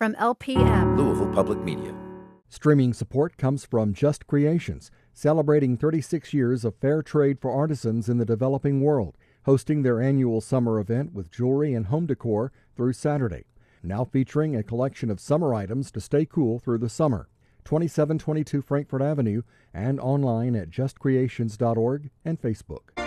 from LPM. Louisville Public Media. Streaming support comes from Just Creations, celebrating 36 years of fair trade for artisans in the developing world, hosting their annual summer event with jewelry and home decor through Saturday. Now featuring a collection of summer items to stay cool through the summer. 2722 Frankfort Avenue and online at justcreations.org and Facebook.